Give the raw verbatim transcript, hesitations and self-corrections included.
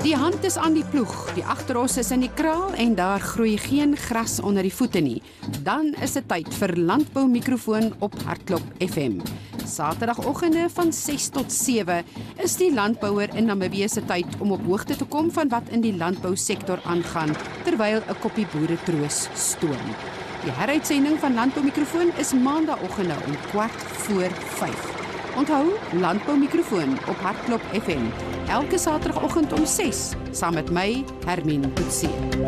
Die hand is aan die ploeg, die agteros is in die kraal en daar groei geen gras onder die voete nie. Dan is dit tyd vir Landbou Mikrofoon op Hartklop F M. Saterdagoggende van ses tot sewe is die landbouer in Namibië se tyd om op hoogte te kom van wat in die landbousektor aangaan, terwyl 'n koppie boeretroos stoom. Die heruitsending van Landbou Mikrofoon is maandagooggende om kwart voor vyf. Onthou, Landbou Mikrofoon op Hartklop F M, elke saterdagoggend om ses, saam met my, Hermine Coetzee.